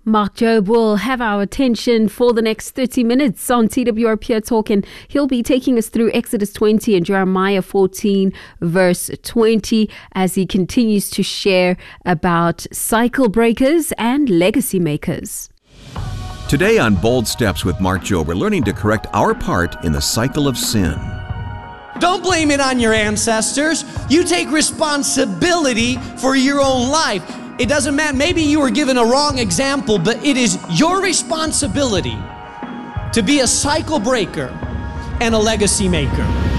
Mark Jobe will have our attention for the next 30 minutes on TWR Pure Talk, and he'll be taking us through Exodus 20 and Jeremiah 14 verse 20 as he continues to share about cycle breakers and legacy makers. Today on Bold Steps with Mark Jobe, we're learning to correct our part in the cycle of sin. Don't blame it on your ancestors. You take responsibility for your own life. It doesn't matter. Maybe you were given a wrong example, but it is your responsibility to be a cycle breaker and a legacy maker.